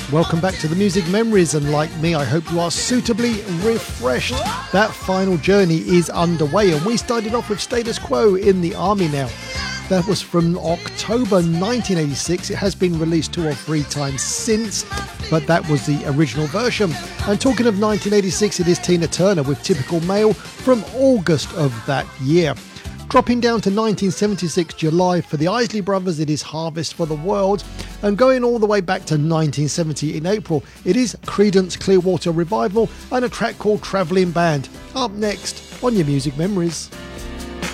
Welcome back to the Music Memories, and like me, I hope you are suitably refreshed. That final journey is underway, and we started off with Status Quo in the Army Now. That was from October 1986. It has been released 2 or 3 times since, but that was the original version. And talking of 1986, it is Tina Turner with Typical Male from August of that year. Dropping down to 1976 July for the Isley Brothers, it is Harvest for the World. And going all the way back to 1970 in April, it is Creedence Clearwater Revival and a track called Travelling Band. Up next on your Music Memories.